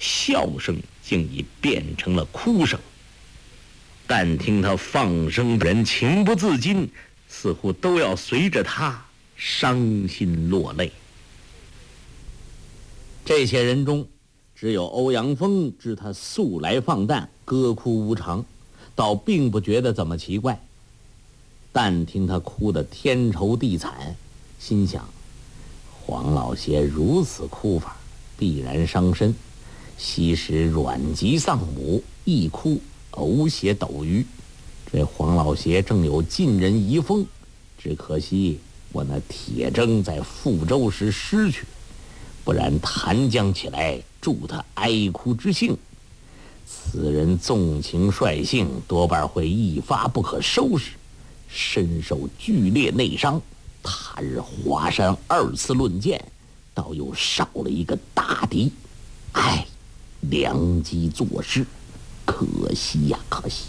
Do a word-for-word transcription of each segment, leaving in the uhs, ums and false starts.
笑声竟已变成了哭声。但听他放声，人情不自禁，似乎都要随着他伤心落泪。这些人中，只有欧阳锋知他素来放诞，歌哭无常，倒并不觉得怎么奇怪。但听他哭得天愁地惨，心想黄老邪如此哭法，必然伤身。昔时阮籍丧母，一哭呕血斗鱼，这黄老邪正有尽人遗风，只可惜我那铁征在富州时失去，不然弹将起来助他哀哭之兴。此人纵情率性，多半会一发不可收拾，身受剧烈内伤。他日华山二次论剑，倒又少了一个大敌。唉，良机坐失，可惜呀，可惜。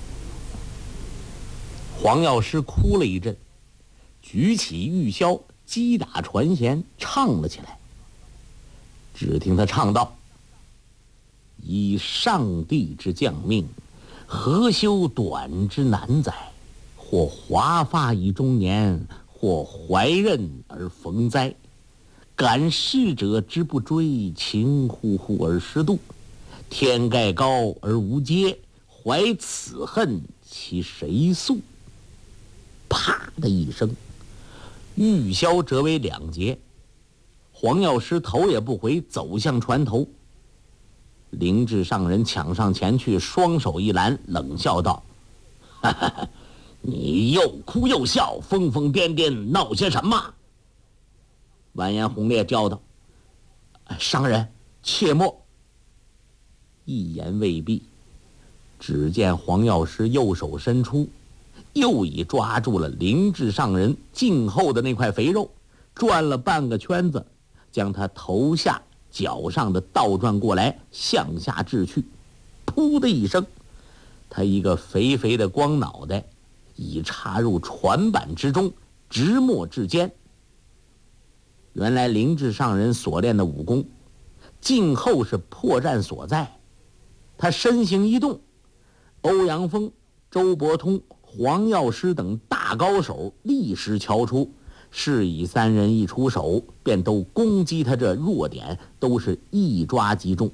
黄药师哭了一阵，举起玉箫，击打传弦，唱了起来。只听他唱道：以上帝之将命，何修短之难哉？或华发以中年，或怀妊而逢灾。感事者之不追，情乎乎而失度。天盖高而无阶，怀此恨，其谁诉？啪的一声，玉箫折为两截。黄药师头也不回，走向船头。灵智上人抢上前去，双手一拦，冷笑道：哈哈哈，你又哭又笑，疯疯癫癫，闹些什么？完颜洪烈叫道：商人切莫。一言未毕，只见黄药师右手伸出，又已抓住了灵智上人颈后的那块肥肉，转了半个圈子，将他头下脚上的倒转过来，向下掷去。噗的一声，他一个肥肥的光脑袋已插入船板之中，直没至肩。原来灵智上人所练的武功，颈后是破绽所在。他身形一动，欧阳锋、周伯通、黄药师等大高手立时瞧出，是以三人一出手，便都攻击他这弱点，都是一抓即中。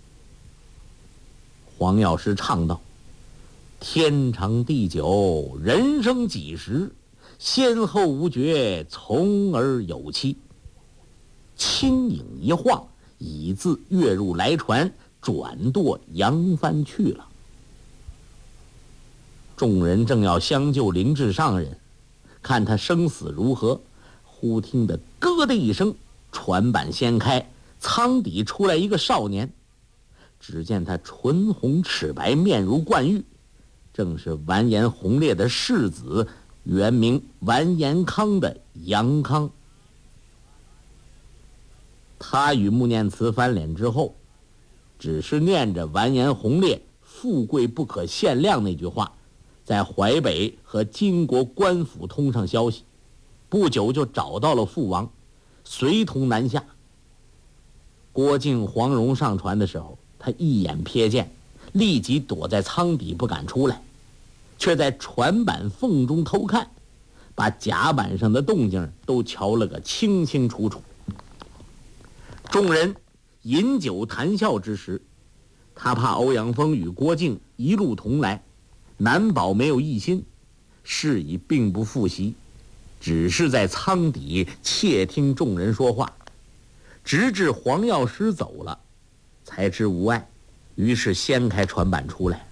黄药师唱道：天长地久，人生几时？先后无绝，从而有期。轻影一晃，已自跃入来船，转舵扬帆去了。众人正要相救灵智上人，看他生死如何，忽听得咯的一声，船板掀开，舱底出来一个少年。只见他唇红齿白，面如冠玉，正是完颜洪烈的世子，原名完颜康的杨康。他与穆念慈翻脸之后，只是念着完颜洪烈富贵不可限量那句话，在淮北和金国官府通上消息，不久就找到了父王，随同南下。郭靖、黄蓉上船的时候，他一眼瞥见，立即躲在舱底不敢出来，却在船板缝中偷看，把甲板上的动静都瞧了个清清楚楚。众人饮酒谈笑之时，他怕欧阳锋与郭靖一路同来，难保没有异心，是以并不复习，只是在舱底窃听众人说话，直至黄药师走了，才知无碍，于是掀开船板出来。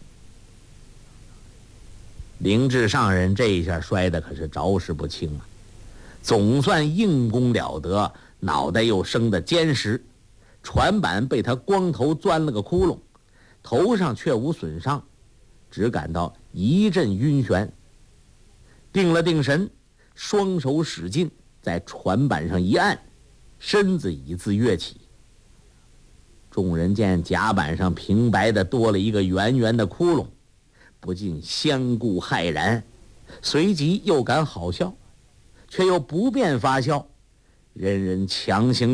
灵智上人这一下摔得可是着实不轻啊，总算硬功了得，脑袋又生得坚实，船板被他光头钻了个窟窿，头上却无损伤，只感到一阵晕眩。定了定神，双手使劲，在船板上一按，身子已自跃起。众人见甲板上平白的多了一个圆圆的窟窿，不禁相顾骇然，随即又感好笑，却又不便发笑，人人强行